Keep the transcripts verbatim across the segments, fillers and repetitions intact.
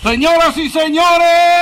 Señoras y señores,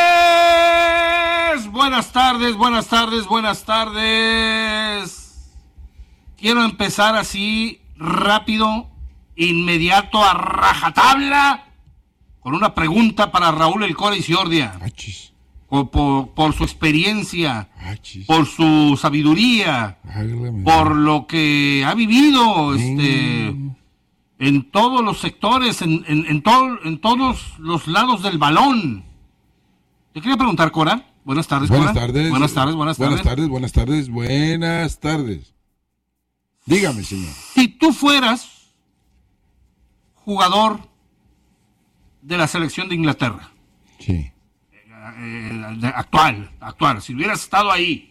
buenas tardes, buenas tardes, buenas tardes. Quiero empezar así, rápido, inmediato, a rajatabla, con una pregunta para Raúl El Core Isiordia. Achis. Por, por, por su experiencia, Achis. por su sabiduría, Hágame. por lo que ha vivido, este... Mm. en todos los sectores, en, en, en, todo, en todos los lados del balón. Te quería preguntar, Cora. Buenas tardes, Buenas Cora. tardes. Buenas tardes, buenas tardes. Buenas tardes, buenas tardes, buenas tardes. Dígame, señor. Si tú fueras jugador de la selección de Inglaterra, Sí. eh, de- actual, actual, si hubieras estado ahí,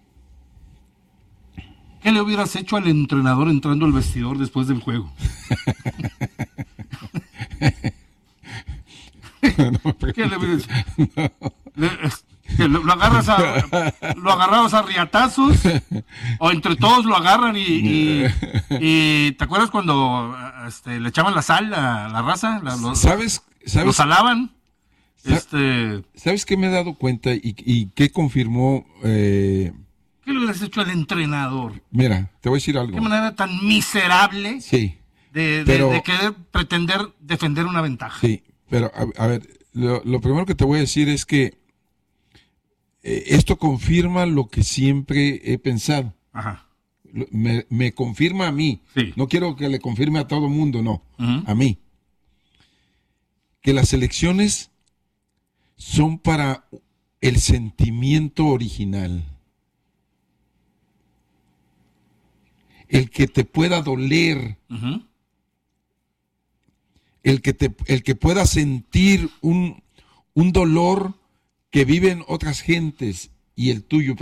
¿qué le hubieras hecho al entrenador entrando al vestidor después del juego? ¿Qué le hubieras hecho? Le- que lo, lo agarras a, lo agarrabas a riatazos, o entre todos lo agarran y, y, y ¿te acuerdas cuando este, le echaban la sal a la raza? La- los, ¿Sabes? los ¿Sabes? salaban. Sa- Este, ¿Sabes qué me he dado cuenta y, y qué confirmó? eh, ¿qué le hubieras hecho al entrenador? mira, te voy a decir algo. ¿Qué manera tan miserable Sí, de, de, pero- de querer pretender defender una ventaja? sí, pero a, a ver, lo, lo primero que te voy a decir es que eh, esto confirma lo que siempre he pensado. Ajá. Lo- Me, me confirma a mí. Sí. No quiero que le confirme a todo mundo, no. Ujú. A mí. Que las elecciones son para el sentimiento original. El que te pueda doler, Ujú. el que te, el que pueda sentir un, un dolor que viven otras gentes y el tuyo.